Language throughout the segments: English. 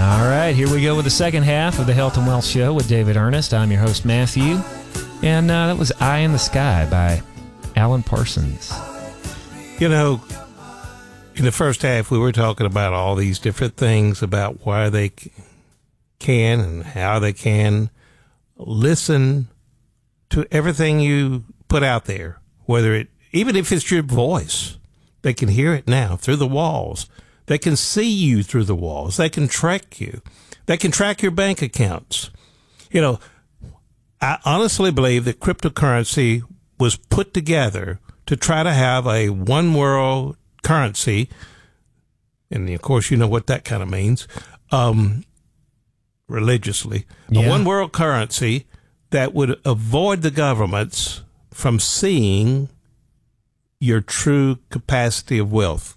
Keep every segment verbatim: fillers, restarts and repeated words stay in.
All right, here we go with the second half of the Health and Wealth Show with David Ernest. I'm your host, Matthew. And uh, that was Eye in the Sky by Alan Parsons. You know, in the first half, we were talking about all these different things about why they can and how they can listen to everything you put out there, whether it, even if it's your voice, they can hear it now through the walls. They can see you through the walls. They can track you. They can track your bank accounts. You know, I honestly believe that cryptocurrency was put together to try to have a one world currency. And of course, you know what that kind of means, um, religiously. Yeah. A one world currency that would avoid the governments from seeing your true capacity of wealth.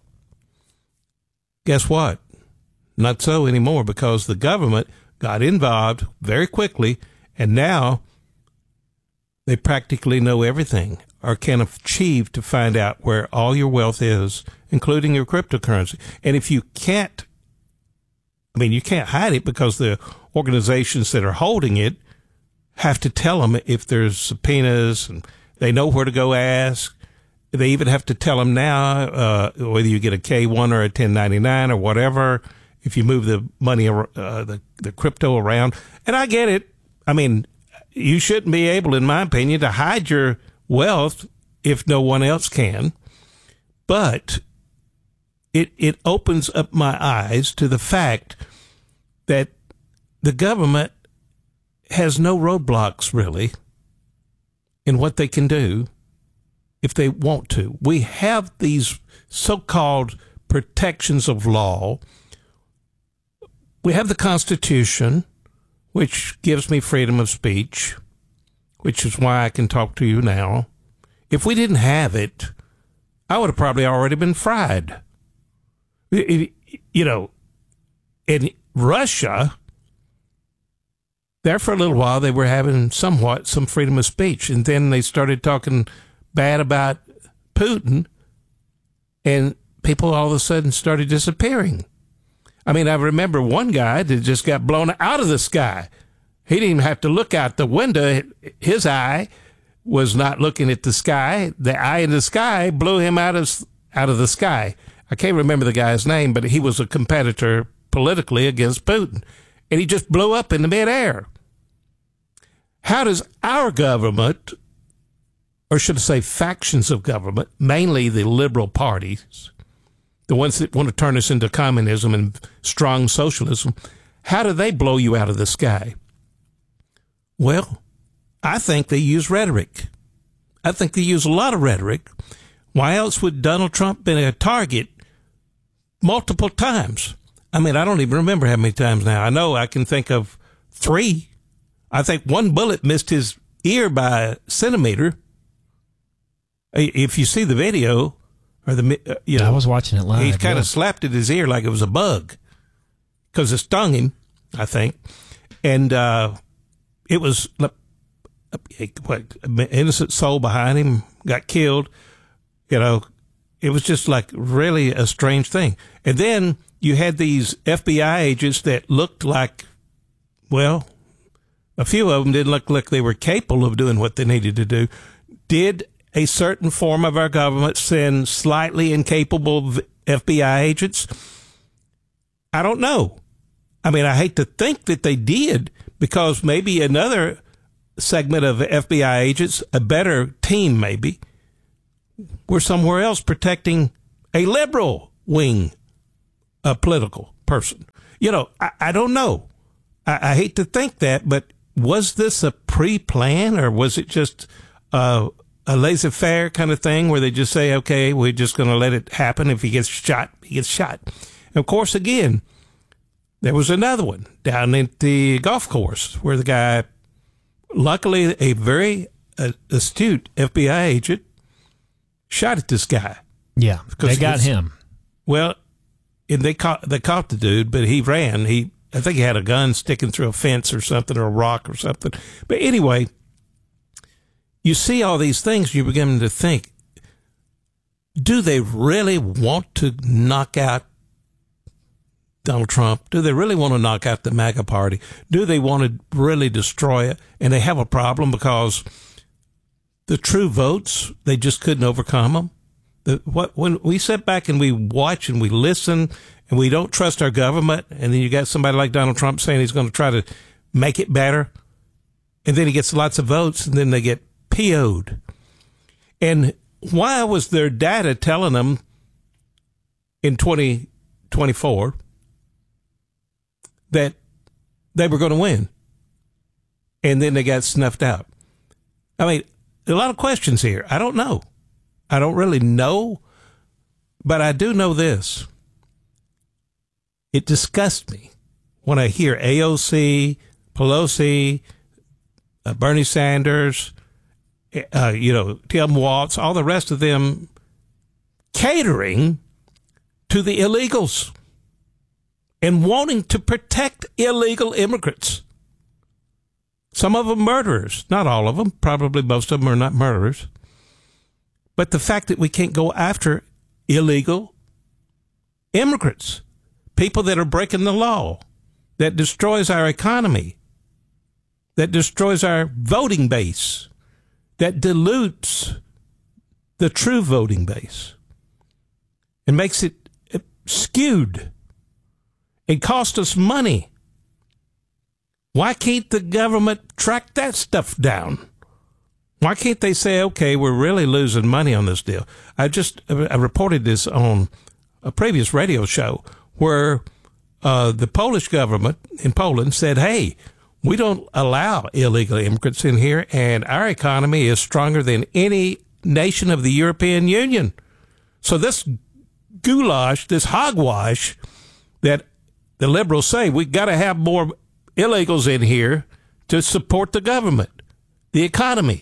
Guess what? Not so anymore, because the government got involved very quickly, and now they practically know everything, or can achieve to find out where all your wealth is, including your cryptocurrency. And if you can't, I mean, you can't hide it, because the organizations that are holding it have to tell them if there's subpoenas, and they know where to go ask. They even have to tell them now, uh, whether you get a K one or a ten ninety-nine or whatever, if you move the money, uh, the, the crypto around. And I get it. I mean, you shouldn't be able, in my opinion, to hide your wealth if no one else can. But it, it opens up my eyes to the fact that the government has no roadblocks, really, in what they can do if they want to. We have these so-called protections of law. We have the Constitution, which gives me freedom of speech, which is why I can talk to you now. If we didn't have it, I would have probably already been fried. You know, in Russia, there for a little while, they were having somewhat some freedom of speech, and then they started talking bad about Putin, and people all of a sudden started disappearing. I mean, I remember one guy that just got blown out of the sky. He didn't even have to look out the window. His eye was not looking at the sky. The eye in the sky blew him out of out of the sky. I can't remember the guy's name, but he was a competitor politically against Putin, and he just blew up in the midair. How does our government, or should I say factions of government, mainly the liberal parties, the ones that want to turn us into communism and strong socialism, how do they blow you out of the sky? Well, I think they use rhetoric. I think they use a lot of rhetoric. Why else would Donald Trump been a target multiple times? I mean, I don't even remember how many times now. I know I can think of three. I think one bullet missed his ear by a centimeter. If you see the video, or the uh, you know, I was watching it live. He kind yeah. of slapped at his ear like it was a bug, because it stung him, I think, and uh, it was what, an innocent soul behind him got killed. You know, it was just like really a strange thing. And then you had these F B I agents that looked like, well, a few of them didn't look like they were capable of doing what they needed to do. Did a certain form of our government send slightly incapable F B I agents? I don't know. I mean, I hate to think that they did, because maybe another segment of F B I agents, a better team maybe, were somewhere else protecting a liberal wing, a political person. You know, I, I don't know. I, I hate to think that, but was this a pre-plan, or was it just uh, a laissez-faire kind of thing where they just say, okay, we're just going to let it happen. If he gets shot, he gets shot. And of course, again, there was another one down at the golf course where the guy, luckily a very uh, astute F B I agent, shot at this guy. Yeah, they got him. Well, and they caught they caught the dude, but he ran. He I think he had a gun sticking through a fence or something, or a rock or something. But anyway, you see all these things, you begin to think, do they really want to knock out Donald Trump? Do they really want to knock out the MAGA party? Do they want to really destroy it? And they have a problem because the true votes, they just couldn't overcome them. The, what, when we sit back and we watch and we listen and we don't trust our government, and then you got somebody like Donald Trump saying he's going to try to make it better, and then he gets lots of votes, and then they get P O'd. And why was their data telling them in twenty twenty-four that they were going to win, and then they got snuffed out? I mean, a lot of questions here. I don't know. I don't really know, but I do know this. It disgusts me when I hear A O C, Pelosi, uh, Bernie Sanders, uh, you know, Tim Walz, all the rest of them catering to the illegals and wanting to protect illegal immigrants. Some of them murderers, not all of them. Probably most of them are not murderers. But the fact that we can't go after illegal immigrants, people that are breaking the law, that destroys our economy, that destroys our voting base, that dilutes the true voting base and makes it skewed. It costs us money. Why can't the government track that stuff down? Why can't they say, okay, we're really losing money on this deal? I just I reported this on a previous radio show where uh, the Polish government in Poland said, hey, we don't allow illegal immigrants in here, and our economy is stronger than any nation of the European Union. So this goulash, this hogwash that the liberals say, we've got to have more illegals in here to support the government, the economy.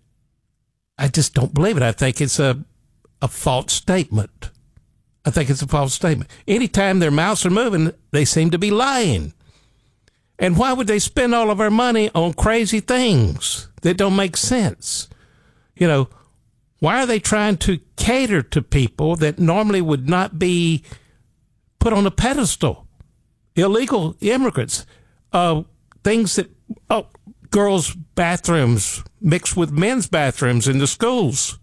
I just don't believe it. I think it's a a false statement. I think it's a false statement. Anytime their mouths are moving, they seem to be lying. And why would they spend all of our money on crazy things that don't make sense? You know, why are they trying to cater to people that normally would not be put on a pedestal? Illegal immigrants, uh, things that, oh, girls' bathrooms mixed with men's bathrooms in the schools.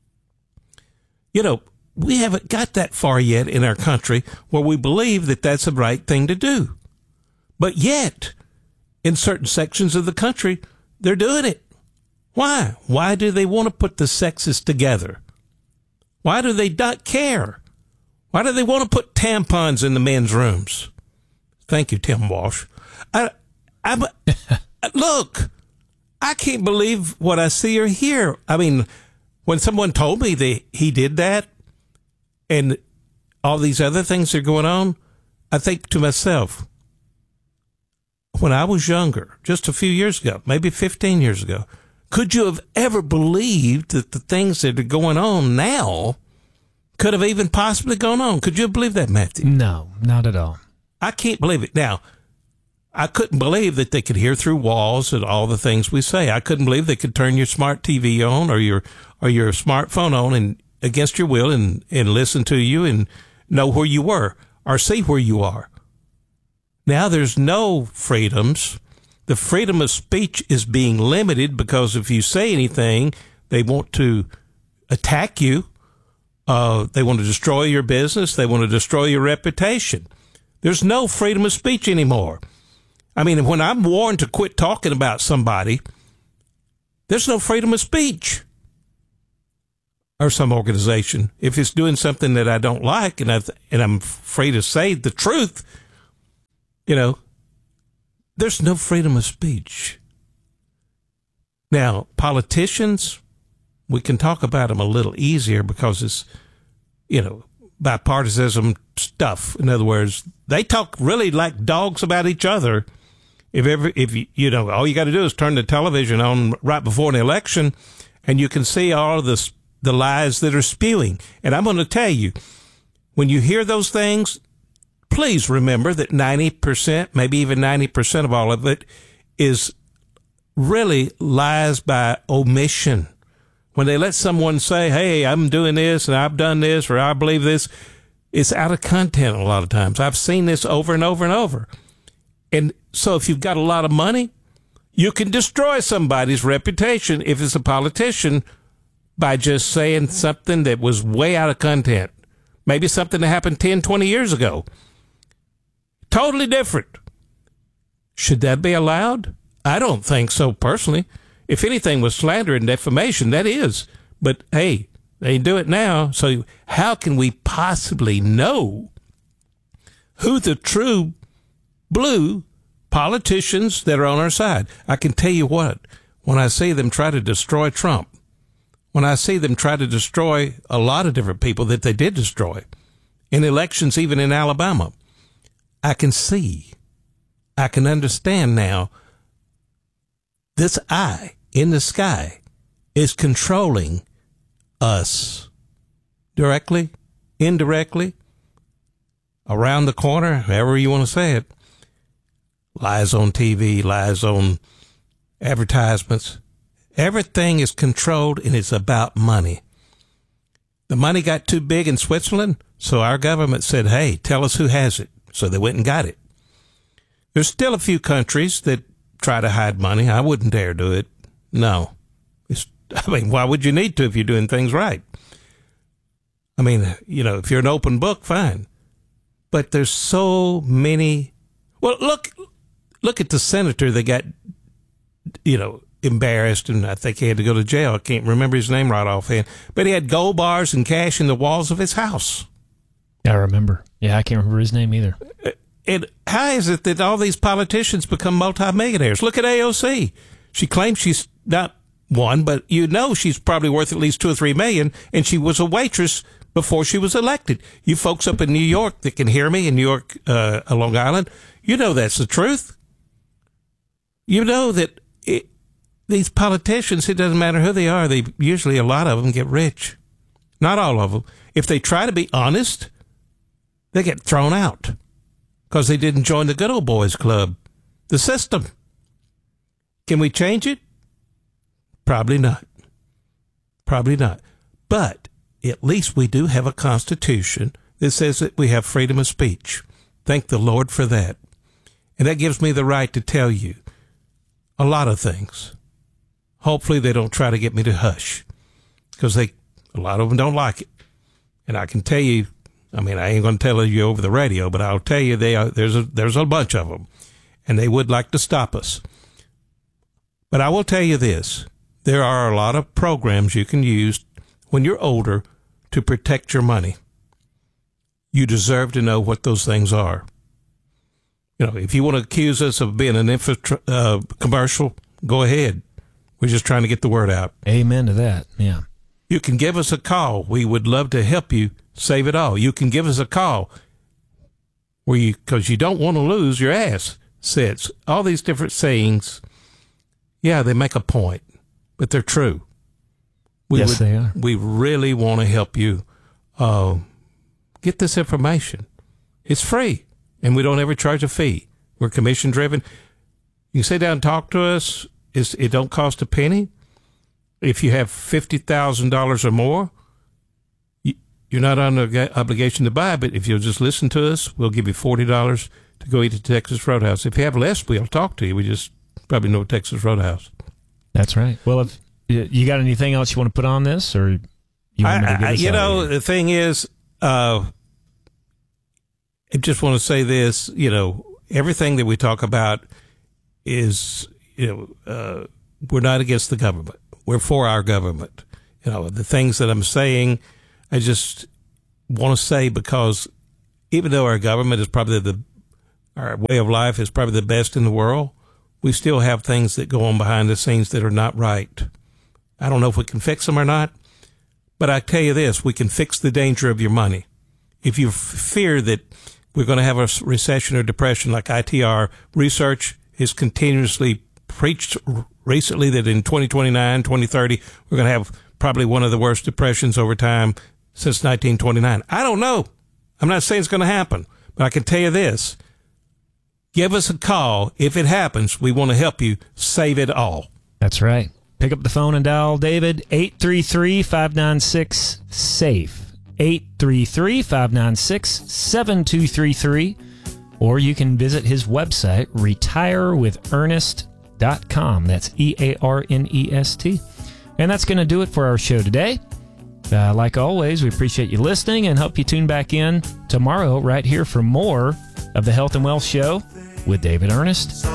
You know, we haven't got that far yet in our country where we believe that that's the right thing to do. But yet, in certain sections of the country, they're doing it. Why? Why do they want to put the sexes together? Why do they not care? Why do they want to put tampons in the men's rooms? Thank you, Tim Walsh. I, I, look, I can't believe what I see or hear. I mean, when someone told me that he did that and all these other things are going on, I think to myself, when I was younger, just a few years ago, maybe fifteen years ago, could you have ever believed that the things that are going on now could have even possibly gone on? Could you believe that, Matthew? No, not at all. I can't believe it. Now, I couldn't believe that they could hear through walls and all the things we say. I couldn't believe they could turn your smart T V on or your or your smartphone on and against your will and, and listen to you and know where you were or see where you are. Now there's no freedoms. The freedom of speech is being limited because if you say anything, they want to attack you. Uh, they want to destroy your business. They want to destroy your reputation. There's no freedom of speech anymore. I mean, when I'm warned to quit talking about somebody, there's no freedom of speech. Or some organization, if it's doing something that I don't like and, I th- and I'm free to say the truth, you know, there's no freedom of speech. Now, politicians, we can talk about them a little easier because it's, you know, bipartisan stuff. In other words, they talk really like dogs about each other. If ever, if you, you know, all you got to do is turn the television on right before an election and you can see all of this, the lies that are spewing. And I'm going to tell you, when you hear those things, please remember that ninety percent, maybe even ninety percent of all of it is really lies by omission. When they let someone say, hey, I'm doing this and I've done this or I believe this, It's out of content a lot of times. I've seen this over and over and over. And so if you've got a lot of money, you can destroy somebody's reputation if it's a politician by just saying something that was way out of content. Maybe something that happened ten, twenty years ago. Totally different. Should that be allowed? I don't think so, personally. If anything was slander and defamation, that is. But, hey, they do it now, so how can we possibly know who the true blue politicians that are on our side? I can tell you what, when I see them try to destroy Trump, when I see them try to destroy a lot of different people that they did destroy, in elections even in Alabama, I can see, I can understand now, this eye in the sky is controlling us directly, indirectly, around the corner, however you want to say it. Lies on T V, lies on advertisements. Everything is controlled, and it's about money. The money got too big in Switzerland, so our government said, hey, tell us who has it. So they went and got it. There's still a few countries that try to hide money. I wouldn't dare do it. No. It's, I mean, why would you need to if you're doing things right? I mean, you know, if you're an open book, fine. But there's so many. Well, look, look at the senator that got, you know, embarrassed, and I think he had to go to jail. I can't remember his name right offhand. But he had gold bars and cash in the walls of his house. I remember. Yeah, I can't remember his name either. And how is it that all these politicians become multimillionaires? Look at A O C. She claims she's not one, but you know she's probably worth at least two or three million, and she was a waitress before she was elected. You folks up in New York that can hear me in New York, uh, Long Island, you know that's the truth. You know that it, these politicians, it doesn't matter who they are, they usually, a lot of them get rich. Not all of them. If they try to be honest, they get thrown out because they didn't join the good old boys club, the system. Can we change it? Probably not. Probably not. But at least we do have a constitution that says that we have freedom of speech. Thank the Lord for that. And that gives me the right to tell you a lot of things. Hopefully they don't try to get me to hush, because they, a lot of them don't like it. And I can tell you, I mean, I ain't going to tell you over the radio, but I'll tell you they are, there's a, there's a bunch of them, and they would like to stop us. But I will tell you this. There are a lot of programs you can use when you're older to protect your money. You deserve to know what those things are. You know, if you want to accuse us of being an infra uh, commercial, go ahead. We're just trying to get the word out. Amen to that. Yeah. You can give us a call. We would love to help you save it all. You can give us a call where you, because you don't want to lose your ass. Sits. All these different sayings. Yeah, they make a point, but they're true. We yes, would, they are. We really want to help you uh, get this information. It's free, and we don't ever charge a fee. We're commission driven. You can sit down and talk to us. It's, it don't cost a penny. If you have fifty thousand dollars or more, you, you're not under obligation to buy, but if you'll just listen to us, we'll give you forty dollars to go eat at Texas Roadhouse. If you have less, we'll talk to you. We just probably know Texas Roadhouse. That's right. Well, if you got anything else you want to put on this, or you want me to get I, us you out know, of here? The thing is, uh, I just want to say this, you know, everything that we talk about is, you know, uh, we're not against the government. We're for our government. You know, the things that I'm saying, I just want to say, because even though our government is probably the, our way of life is probably the best in the world, we still have things that go on behind the scenes that are not right. I don't know if we can fix them or not, but I tell you this, we can fix the danger of your money. If you f- fear that we're going to have a recession or depression like I T R research has continuously preached recently, that in twenty twenty-nine, twenty thirty, we're going to have probably one of the worst depressions over time since nineteen twenty-nine. I don't know. I'm not saying it's going to happen, but I can tell you this. Give us a call. If it happens, we want to help you save it all. That's right. Pick up the phone and dial David, eight three three, five nine six, SAFE. eight three three, five nine six, seven two three three, or you can visit his website, retire with ernest dot com. That's E A R N E S T. And that's going to do it for our show today. Uh, like always, we appreciate you listening and hope you tune back in tomorrow right here for more of the Health and Wealth Show with David Ernest.